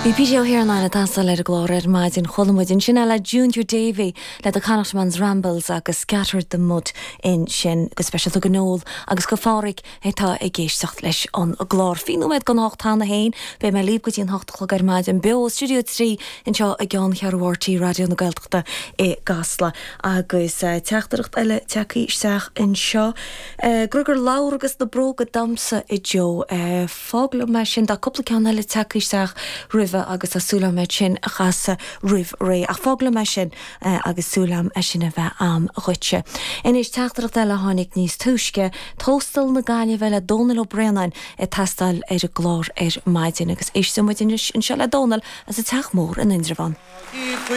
Bhí píseo here an aile tasa le a glóir maidin cholamidin sin le Junior Davy le a Connachtman's Rambles agus Scattered the Mud in sin go special go gnóil agus go fáric tá ag géisteach leis an glór. Fínomid gan hocht tána hain be me líb go tíon hochtach ar maidin Bio Studio 3 in seo a gan chearhhairtí radio na Gaeltachta é gasla agus teachtaracht eile teacaí isteach in seo. Grugur laur agus na bro go damsa I jo fágla me sin da coppla ceanna le teacaí isteach rih agus a súlam sin a chasa rih ré a fágla me sin agus súlam sin a bheith am chuite. Inis teachtarach eile tháinig níos túisce tóstal na gáine bheile Donal O'Brien I tastal a glór maidin agus éis sumid in se le Donal as a teach mór in Indravan.